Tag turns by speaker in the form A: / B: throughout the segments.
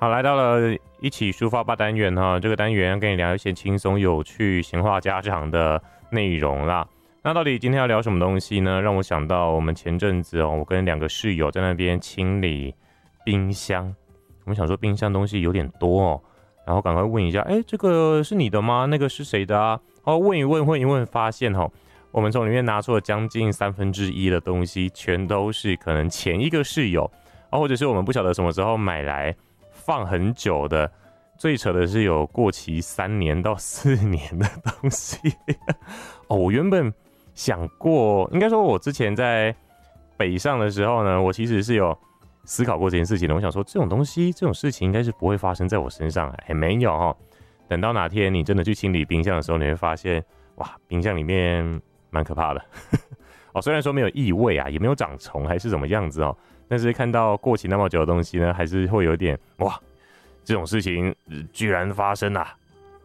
A: 好，来到了一起抒发吧单元哈，这个单元要跟你聊一些轻松有趣、闲话家常的内容啦。那到底今天要聊什么东西呢？让我想到我们前阵子我跟2个室友在那边清理冰箱，我们想说冰箱东西有点多然后赶快问一下，这个是你的吗？那个是谁的啊？问一问，发现我们从里面拿出了将近1/3的东西，全都是可能前一个室友或者是我们不晓得什么时候买来放很久的，最扯的是有过期3年到4年的东西我原本想过，应该说我之前在北上的时候呢，我其实是有思考过这件事情的。我想说这种东西这种事情应该是不会发生在我身上没有等到哪天你真的去清理冰箱的时候，你会发现哇，冰箱里面蛮可怕的虽然说没有异味也没有长虫还是怎么样子但是看到过期那么久的东西呢，还是会有点哇，这种事情居然发生啊！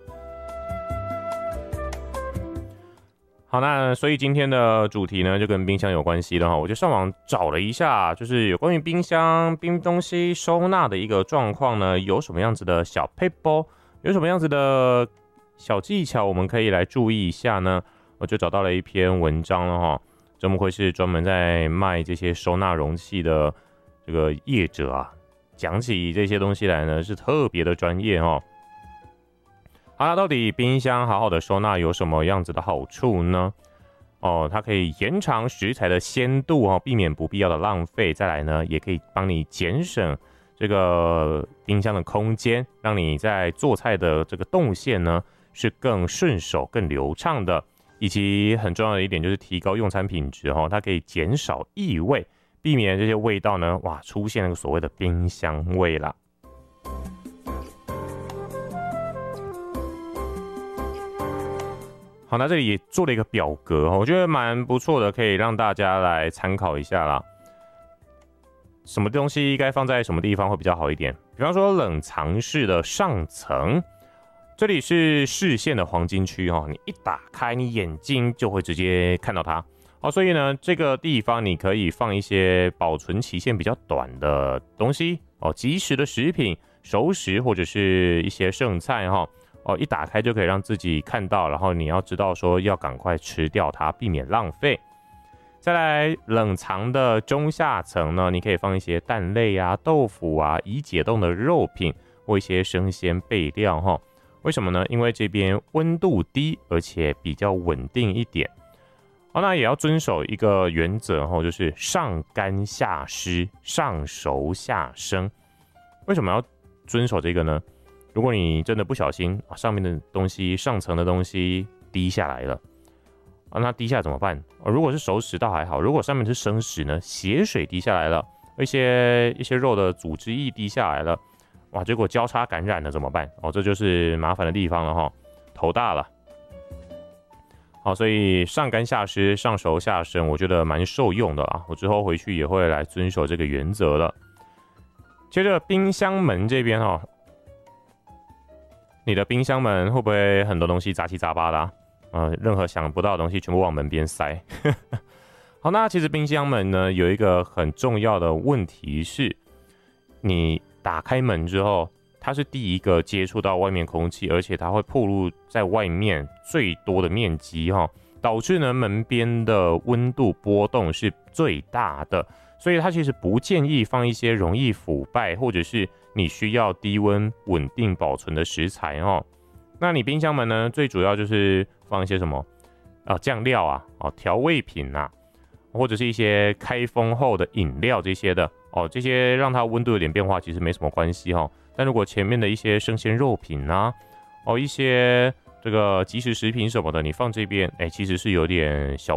A: 好，那所以今天的主题呢，就跟冰箱有关系的我就上网找了一下，就是有关于冰箱冰东西收纳的一个状况呢，有什么样子的小撇步，有什么样子的小技巧，我们可以来注意一下呢？我就找到了一篇文章了这么会是专门在卖这些收纳容器的这个业者讲起这些东西来呢，是特别的专业好啦，到底冰箱好好的收纳有什么样子的好处呢？它可以延长食材的鲜度避免不必要的浪费。再来呢，也可以帮你减省这个冰箱的空间，让你在做菜的这个动线呢是更顺手、更流畅的。以及很重要的一点就是提高用餐品质它可以减少异味，避免这些味道呢出现那个所谓的冰箱味啦。好，那这里也做了一个表格我觉得蛮不错的，可以让大家来参考一下啦。什么东西该放在什么地方会比较好一点？比方说冷藏室的上层，这里是视线的黄金区你一打开，你眼睛就会直接看到它所以呢，这个地方你可以放一些保存期限比较短的东西即食的食品、熟食或者是一些剩菜一打开就可以让自己看到，然后你要知道说要赶快吃掉它，避免浪费。再来，冷藏的中下层呢，你可以放一些蛋类豆腐已解冻的肉品或一些生鲜备料为什么呢？因为这边温度低，而且比较稳定一点。那也要遵守一个原则就是上干下湿，上熟下生。为什么要遵守这个呢？如果你真的不小心上面的东西、上层的东西滴下来了那滴下来怎么办？如果是熟食倒还好，如果上面是生食呢，血水滴下来了，一些肉的组织液滴下来了，结果交叉感染了怎么办？这就是麻烦的地方了头大了。好，所以上干下湿，上熟下生，我觉得蛮受用的啦。我之后回去也会来遵守这个原则了。接着冰箱门这边你的冰箱门会不会很多东西杂七杂八的任何想不到的东西全部往门边塞好，那其实冰箱门呢有一个很重要的问题是，你打开门之后，它是第一个接触到外面空气，而且它会暴露在外面最多的面积导致呢门边的温度波动是最大的，所以它其实不建议放一些容易腐败或者是你需要低温稳定保存的食材那你冰箱门呢，最主要就是放一些什么酱料调味品或者是一些开封后的饮料这些的这些让它温度有点变化其实没什么关系但如果前面的一些生鲜肉品一些这个即食食品什么的，你放这边其实是有点小